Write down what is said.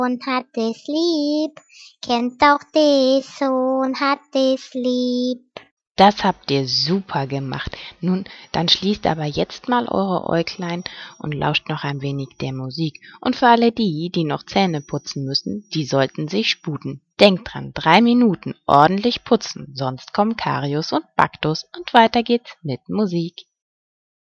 und hat es lieb, kennt auch des Sohn, hat es lieb. Das habt ihr super gemacht. Nun, dann schließt aber jetzt mal eure Äuglein und lauscht noch ein wenig der Musik. Und für alle die, die noch Zähne putzen müssen, die sollten sich sputen. Denkt dran, 3 Minuten ordentlich putzen, sonst kommen Karius und Baktus und weiter geht's mit Musik.